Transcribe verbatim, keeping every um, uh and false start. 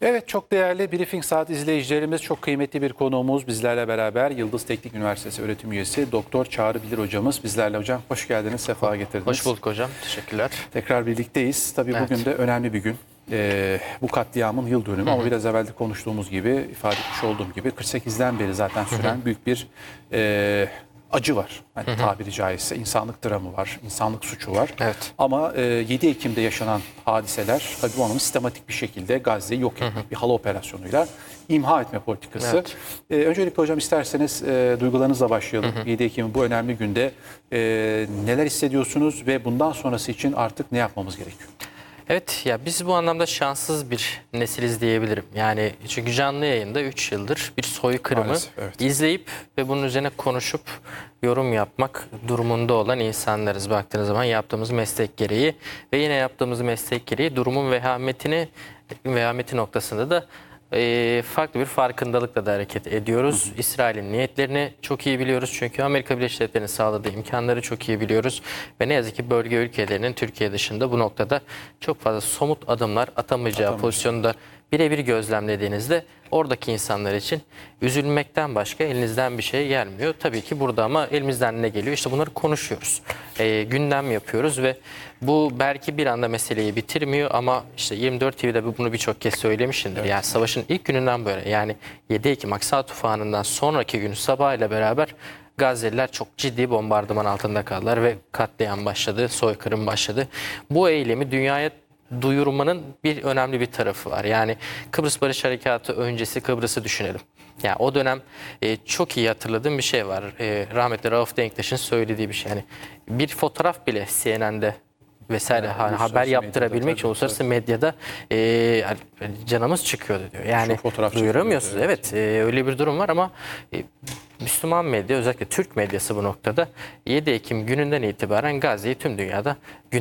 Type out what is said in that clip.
Evet, çok değerli Briefing Saat izleyicilerimiz, çok kıymetli bir konuğumuz bizlerle beraber. Yıldız Teknik Üniversitesi öğretim üyesi Doktor Çağrı Bilir hocamız bizlerle. Hocam hoş geldiniz, sefa getirdiniz. Hoş bulduk hocam, teşekkürler. Tekrar birlikteyiz. Tabii Evet. bugün de önemli bir gün. Ee, bu katliamın yıl dönümü, ama biraz evvel de konuştuğumuz gibi, ifade etmiş olduğum gibi kırk sekizden beri zaten süren Hı-hı. büyük bir e, acı var. Hani Hı-hı. tabiri caizse insanlık dramı var, insanlık suçu var. Evet. Ama e, yedi Ekim'de yaşanan hadiseler tabii bu anlamda sistematik bir şekilde Gazze'yi yok etmek, Hı-hı. bir hala operasyonuyla imha etme politikası. Evet. E, öncelikle hocam isterseniz e, duygularınızla başlayalım. Hı-hı. yedi Ekim bu önemli günde e, neler hissediyorsunuz ve bundan sonrası için artık ne yapmamız gerekiyor? Evet, ya biz bu anlamda şanssız bir nesiliz diyebilirim. Yani çünkü canlı yayında üç yıldır bir soykırımı Maalesef, evet. izleyip ve bunun üzerine konuşup yorum yapmak durumunda olan insanlarız baktığınız zaman, yaptığımız meslek gereği ve yine yaptığımız meslek gereği durumun vehametini vehameti noktasında da E, farklı bir farkındalıkla da hareket ediyoruz. Hı hı. İsrail'in niyetlerini çok iyi biliyoruz. Çünkü Amerika Birleşik Devletleri'nin sağladığı imkanları çok iyi biliyoruz. Ve ne yazık ki bölge ülkelerinin Türkiye dışında bu noktada çok fazla somut adımlar atamayacağı Atamayacak. pozisyonu da birebir gözlemlediğinizde oradaki insanlar için üzülmekten başka elinizden bir şey gelmiyor. Tabii ki burada ama elimizden ne geliyor? İşte bunları konuşuyoruz. E, gündem yapıyoruz ve bu belki bir anda meseleyi bitirmiyor ama işte yirmi dört T V'de bunu birçok kez söylemişimdir. Evet. Yani savaşın ilk gününden böyle, yani yedi Ekim Aksa tufanından sonraki gün sabahıyla beraber Gazze'liler çok ciddi bombardıman altında kaldılar ve katliam başladı, soykırım başladı. Bu eylemi dünyaya duyurmanın bir önemli bir tarafı var. Yani Kıbrıs Barış Harekatı öncesi Kıbrıs'ı düşünelim. Yani o dönem e, çok iyi hatırladığım bir şey var. E, rahmetli Rauf Denktaş'ın söylediği bir şey. Yani bir fotoğraf bile C N N'de vesaire yani, hani haber yaptırabilmek için uluslararası medyada e, yani canımız çıkıyordu diyor. Yani duyuramıyorsunuz. Evet, evet e, öyle bir durum var ama e, Müslüman medya, özellikle Türk medyası bu noktada yedi Ekim gününden itibaren Gazze'yi tüm dünyada